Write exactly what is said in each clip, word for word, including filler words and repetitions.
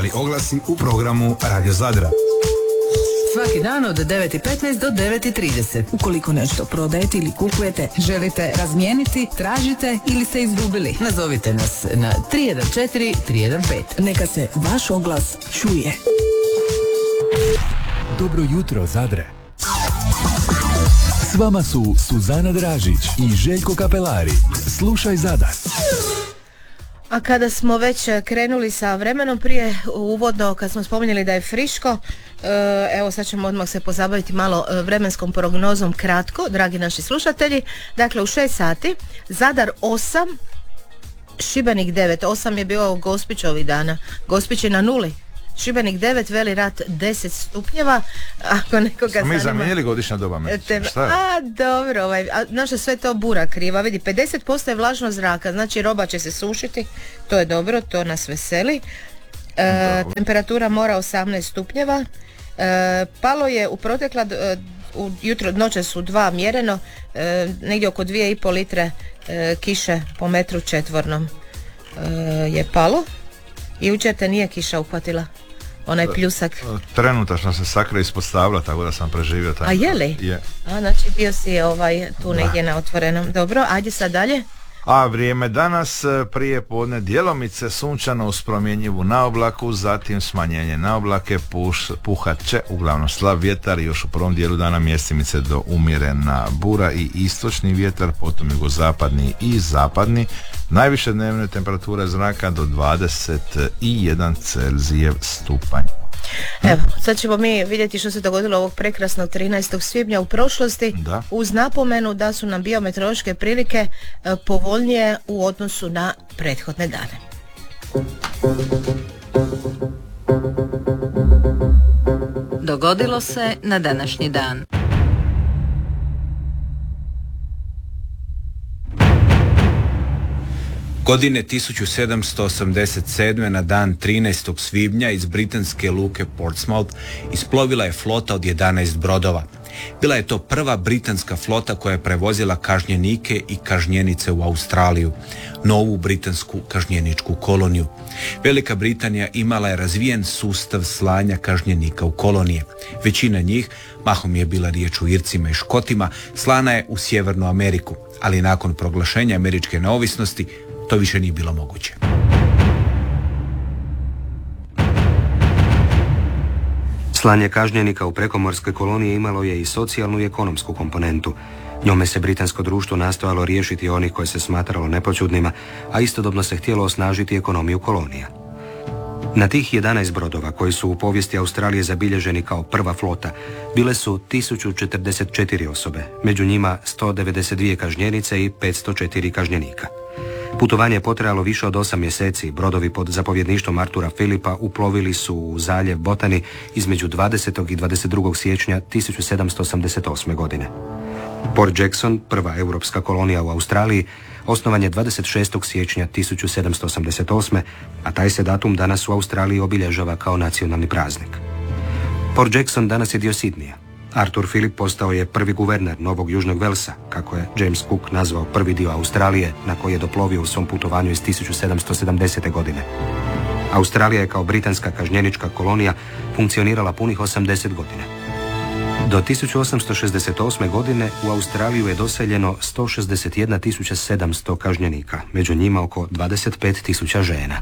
Javni oglasi u programu Radio Zadra. Svaki dan od devet i petnaest do devet i trideset. Ukoliko nešto prodajete ili kupujete, želite razmijeniti, tražite ili ste izgubili, nazovite nas na tri jedan četiri tri jedan pet. Neka se vaš oglas čuje. Dobro jutro, Zadre. S vama su Suzana Dražić i Željko Kapelari. Slušaj Zadar. A kada smo već krenuli sa vremenom, prije uvodno kad smo spominjali da je friško, evo sad ćemo odmah se pozabaviti malo vremenskom prognozom kratko, dragi naši slušatelji. Dakle, u šest sati Zadar osam, Šibenik devet, osam je bio Gospić ovih dana, Gospić je na nuli. Šibenik devet, Veli Rat deset stupnjeva. Ako nekoga zanima... Mi zamijenili godišnja doba meseca. Šta je? A, dobro, ovaj, a, znaš, sve to bura kriva. Vidi, pedeset posto je vlažnost zraka, znači roba će se sušiti, to je dobro, to nas veseli. E, temperatura mora osamnaest stupnjeva. E, palo je u protekla, u jutro, noće su dva mjereno, e, negdje oko dvije i pol litre e, kiše po metru četvornom e, je palo. I jučer te nije kiša uhvatila, onaj pljusak. Trenutačno se sakra ispostavila, tako da sam preživio taj. A je li? Je. A, znači bio si ovaj, tu negdje na otvorenom. Dobro, ajde sad dalje. A vrijeme danas, prije podne djelomice sunčano uz promjenjivu na oblaku, zatim smanjenje na oblake, puš, puhat će uglavnom slab vjetar i još u prvom dijelu dana mjestimice do umjerena bura i istočni vjetar, potom jugozapadni i zapadni. Najviše dnevne temperature zraka do dvadeset jedan Celzijev stupanj. Evo, sad ćemo mi vidjeti što se dogodilo ovog prekrasnog trinaestog svibnja u prošlosti, da. Uz napomenu da su nam biometeorološke prilike e, povoljnije u odnosu na prethodne dane. Dogodilo se na današnji dan. Godine tisuću sedamsto osamdeset sedme na dan trinaestog svibnja iz britanske luke Portsmouth isplovila je flota od jedanaest brodova. Bila je to prva britanska flota koja je prevozila kažnjenike i kažnjenice u Australiju, novu britansku kažnjeničku koloniju. Velika Britanija imala je razvijen sustav slanja kažnjenika u kolonije. Većina njih, mahom je bila riječ o Ircima i Škotima, slana je u Sjevernu Ameriku, ali nakon proglašenja američke neovisnosti to više nije bilo moguće. Slanje kažnjenika u prekomorske kolonije imalo je i socijalnu i ekonomsku komponentu. Njome se britansko društvo nastojalo riješiti onih koje se smatralo nepoćudnima, a istodobno se htjelo osnažiti ekonomiju kolonija. Na tih jedanaest brodova koji su u povijesti Australije zabilježeni kao prva flota, bile su tisuću četrdeset četiri osobe, među njima sto devedeset dvije kažnjenice i petsto četiri kažnjenika. Putovanje je potrajalo više od osam mjeseci. Brodovi pod zapovjedništvom Artura Philipa uplovili su u zaljev Botany između dvadesetog i dvadeset drugog siječnja tisuću sedamsto osamdeset osme. godine. Port Jackson, prva europska kolonija u Australiji, osnovan je dvadeset šestog siječnja tisuću sedamsto osamdeset osme. a taj se datum danas u Australiji obilježava kao nacionalni praznik. Port Jackson danas je dio Sidneya. Artur Philip postao je prvi guverner Novog Južnog Velsa, kako je James Cook nazvao prvi dio Australije na koji je doplovio u svom putovanju iz tisuću sedamsto sedamdesete. godine. Australija je kao britanska kažnjenička kolonija funkcionirala punih osamdeset godina. Do tisuću osamsto šezdeset osme. godine u Australiju je doseljeno sto šezdeset jedna tisuća sedamsto kažnjenika, među njima oko dvadeset pet tisuća žena.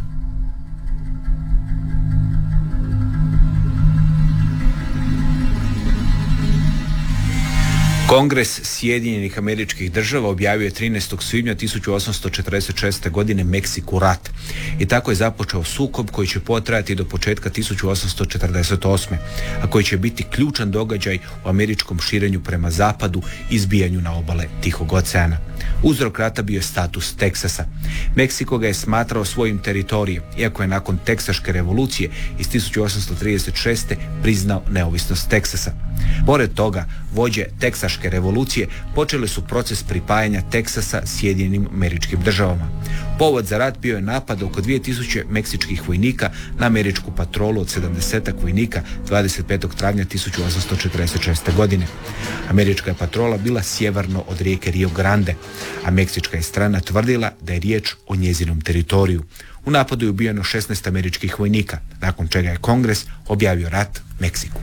Kongres Sjedinjenih Američkih Država objavio je trinaestog svibnja tisuću osamsto četrdeset šeste. godine Meksiku rat. I tako je započeo sukob koji će potrajati do početka tisuću osamsto četrdeset osme. a koji će biti ključan događaj u američkom širenju prema zapadu i izbijanju na obale Tihog oceana. Uzrok rata bio je status Teksasa. Meksiko ga je smatrao svojim teritorijem, iako je nakon Teksaške revolucije iz tisuću osamsto trideset šeste. priznao neovisnost Teksasa. Pored toga, vođe teksaške Teksaške revolucije počele su proces pripajanja Teksasa Sjedinjenim Američkim Državama. Povod za rat bio je napad oko dvije tisuće meksičkih vojnika na američku patrolu od sedamdesetak vojnika dvadeset petog travnja tisuću osamsto četrdeset šeste. godine. Američka je patrola bila sjeverno od rijeke Rio Grande, a meksička je strana tvrdila da je riječ o njezinom teritoriju. U napadu je ubijeno šesnaest američkih vojnika, nakon čega je Kongres objavio rat Meksiku.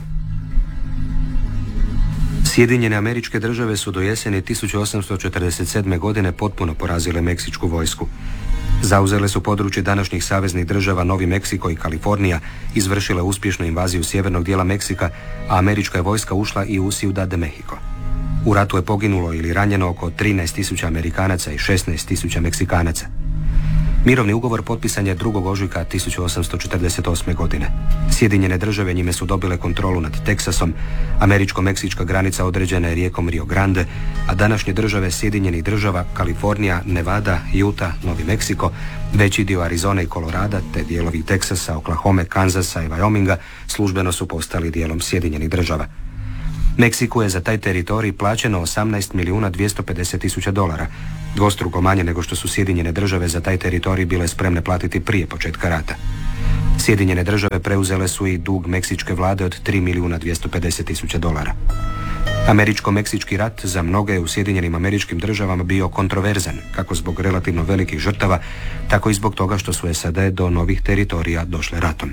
Sjedinjene Američke Države su do jeseni tisuću osamsto četrdeset sedme. godine potpuno porazile meksičku vojsku. Zauzele su područje današnjih saveznih država Novi Meksiko i Kalifornija, izvršile uspješnu invaziju sjevernog dijela Meksika, a američka je vojska ušla i u Ciudad de Mexico. U ratu je poginulo ili ranjeno oko trinaest tisuća Amerikanaca i šesnaest tisuća Meksikanaca. Mirovni ugovor potpisan je drugog ožujka tisuću osamsto četrdeset osme. godine. Sjedinjene države njime su dobile kontrolu nad Teksasom, američko-meksička granica određena je rijekom Rio Grande, a današnje države Sjedinjenih država, Kalifornija, Nevada, Utah, Novi Meksiko, veći dio Arizone i Kolorada, te dijelovi Teksasa, Oklahome, Kanzasa i Wyominga službeno su postali dijelom Sjedinjenih država. Meksiku je za taj teritorij plaćeno osamnaest milijuna dvjesto pedeset tisuća dolara, dvostruko manje nego što su Sjedinjene države za taj teritorij bile spremne platiti prije početka rata. Sjedinjene države preuzele su i dug meksičke vlade od tri milijuna dvjesto pedeset tisuća dolara. Američko-meksički rat za mnoge je u Sjedinjenim Američkim Državama bio kontroverzan, kako zbog relativno velikih žrtava, tako i zbog toga što su S A D do novih teritorija došle ratom.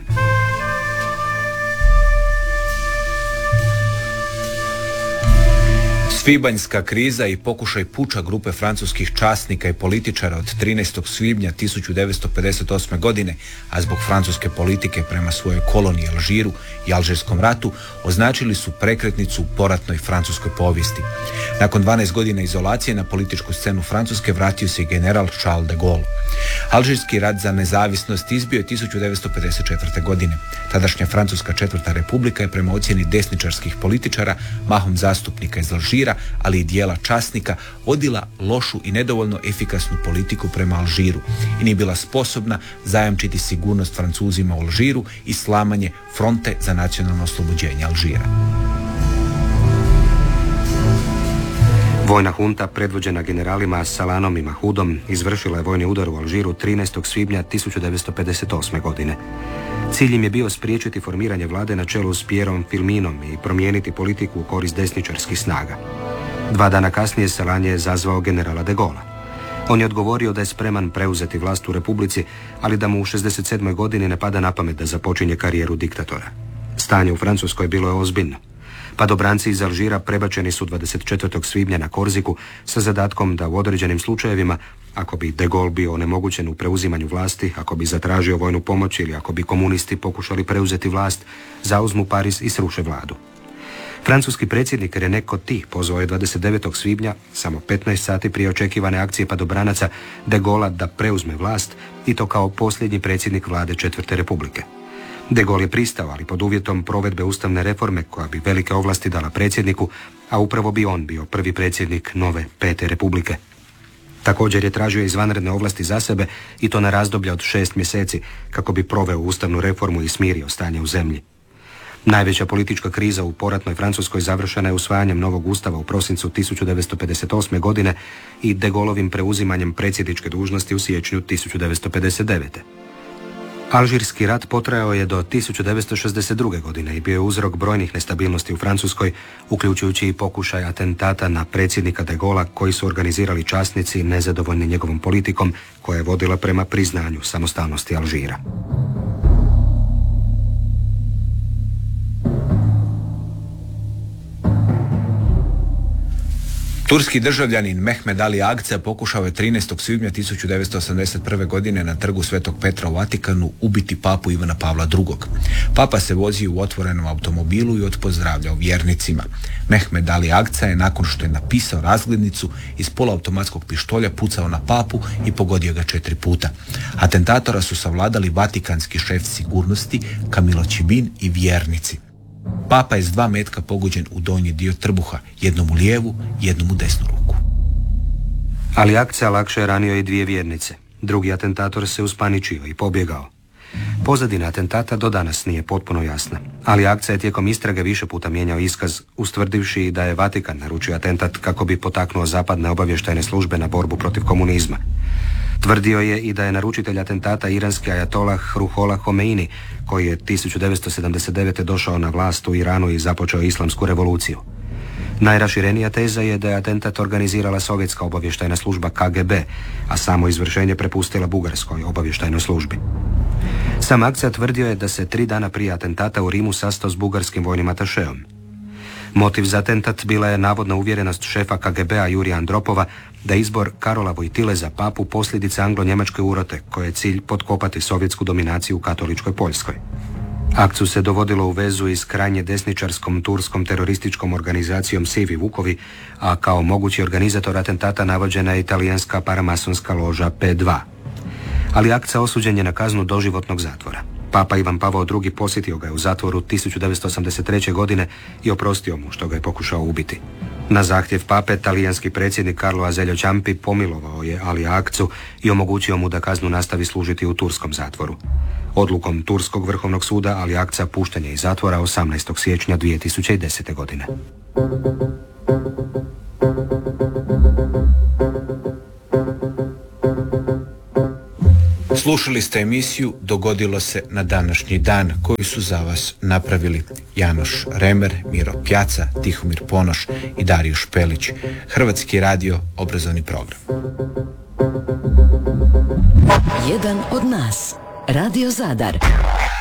Svibanjska kriza i pokušaj puča grupe francuskih časnika i političara od trinaestog svibnja tisuću devetsto pedeset osme. godine, a zbog francuske politike prema svojoj koloniji Alžiru i Alžirskom ratu, označili su prekretnicu u poratnoj francuskoj povijesti. Nakon dvanaest godina izolacije na političku scenu Francuske vratio se i general Charles de Gaulle. Alžirski rat za nezavisnost izbio je tisuću devetsto pedeset četvrte. godine. Tadašnja Francuska četvrta republika je prema ocjeni desničarskih političara, mahom zastupnika iz Alžira, ali i dijela časnika, vodila lošu i nedovoljno efikasnu politiku prema Alžiru i nije bila sposobna zajamčiti sigurnost Francuzima u Alžiru i slamanje fronte za nacionalno oslobođenje Alžira. Vojna hunta, predvođena generalima Salanom i Mahudom, izvršila je vojni udar u Alžiru trinaestog svibnja tisuću devetsto pedeset osme. godine. Cilj im je bio spriječiti formiranje vlade na čelu s Pierom Filminom i promijeniti politiku u korist desničarskih snaga. Dva dana kasnije Salan je zazvao generala de Gaulle'a. On je odgovorio da je spreman preuzeti vlast u Republici, ali da mu u šezdeset sedmoj. godini ne pada na pamet da započinje karijeru diktatora. Stanje u Francuskoj bilo je ozbiljno. Padobranci iz Alžira prebačeni su dvadeset četvrtog svibnja na Korziku sa zadatkom da u određenim slučajevima, ako bi de Gaulle bio onemogućen u preuzimanju vlasti, ako bi zatražio vojnu pomoć ili ako bi komunisti pokušali preuzeti vlast, zauzmu Pariz i sruše vladu. Francuski predsjednik René Coty pozvao je dvadeset devetog svibnja, samo petnaest sati prije očekivane akcije padobranaca, de Gaulle'a da preuzme vlast i to kao posljednji predsjednik vlade Četvrte republike. De Gaulle je pristao, ali pod uvjetom provedbe ustavne reforme koja bi velike ovlasti dala predsjedniku, a upravo bi on bio prvi predsjednik nove Pete republike. Također je tražio izvanredne ovlasti za sebe i to na razdoblje od šest mjeseci kako bi proveo ustavnu reformu i smirio stanje u zemlji. Najveća politička kriza u poratnoj Francuskoj završena je usvajanjem novog ustava u prosincu tisuću devetsto pedeset osme. godine i de Gaulleovim preuzimanjem predsjedničke dužnosti u siječnju tisuću devetsto pedeset devete. Alžirski rat potrajao je do tisuću devetsto šezdeset druge. godine i bio je uzrok brojnih nestabilnosti u Francuskoj, uključujući i pokušaj atentata na predsjednika de Gaulle'a koji su organizirali časnici nezadovoljni njegovom politikom koja je vodila prema priznanju samostalnosti Alžira. Turski državljanin Mehmed Ali Agca pokušao je trinaestog svibnja tisuću devetsto osamdeset prve. godine na trgu Svetog Petra u Vatikanu ubiti papu Ivana Pavla drugog. Papa se vozio u otvorenom automobilu i odpozdravljao vjernicima. Mehmed Ali Agca je nakon što je napisao razglednicu iz poluautomatskog pištolja pucao na papu i pogodio ga četiri puta. Atentatora su savladali vatikanski šef sigurnosti Camilo Cibin i vjernici. Papa je s dva metka pogođen u donji dio trbuha, jednom u lijevu, jednom u desnu ruku. Ali Agca lakše je ranio i dvije vjernice. Drugi atentator se uspaničio i pobjegao. Pozadina atentata do danas nije potpuno jasna, ali akcija je tijekom istrage više puta mijenjao iskaz, ustvrdivši da je Vatikan naručio atentat kako bi potaknuo zapadne obavještajne službe na borbu protiv komunizma. Tvrdio je i da je naručitelj atentata iranski ajatolah Ruhollah Homeini, koji je tisuću devetsto sedamdeset devete. došao na vlast u Iranu i započeo islamsku revoluciju. Najraširenija teza je da je atentat organizirala sovjetska obavještajna služba K G B, a samo izvršenje prepustila bugarskoj obavještajnoj službi. Sam akcija tvrdio je da se tri dana prije atentata u Rimu sastao s bugarskim vojnim atašeom. Motiv za atentat bila je navodna uvjerenost šefa K G B-a Jurija Andropova da izbor Karola Vojtile za papu posljedica anglo-njemačke urote, koje je cilj potkopati sovjetsku dominaciju u katoličkoj Poljskoj. Akciju se dovodilo u vezu i s krajnje desničarskom turskom terorističkom organizacijom Sivi Vukovi, a kao mogući organizator atentata navođena je italijanska paramasonska loža P dva. Ali akcija osuđen je na kaznu doživotnog zatvora. Papa Ivan Pavao drugi posjetio ga je u zatvoru tisuću devetsto osamdeset treće. godine i oprostio mu što ga je pokušao ubiti. Na zahtjev pape, talijanski predsjednik Carlo Azeglio Ciampi pomilovao je Ali Akcu i omogućio mu da kaznu nastavi služiti u turskom zatvoru. Odlukom Turskog vrhovnog suda Ali Akca pušten je iz zatvora osamnaestog siječnja dvije tisuće desete. godine. Slušali ste emisiju Dogodilo se na današnji dan, koju su za vas napravili Janoš Remer, Miro Pjaca, Tihomir Ponoš i Dario Špelić. Hrvatski radio, obrazovni program. Jedan od nas. Radio Zadar.